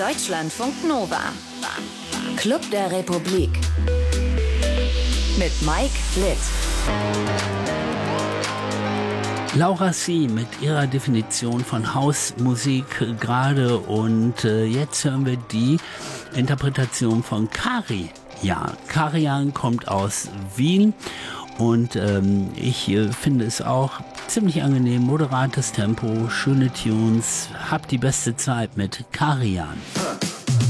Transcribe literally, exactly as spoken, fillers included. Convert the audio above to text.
Deutschlandfunk Nova. Club der Republik. Mit Mike Litt. Laura C. mit ihrer Definition von Hausmusik gerade und äh, jetzt hören wir die Interpretation von Kari. Ja, Karian kommt aus Wien und ähm, ich äh, finde es auch ziemlich angenehm, moderates Tempo, schöne Tunes, habt die beste Zeit mit Karian.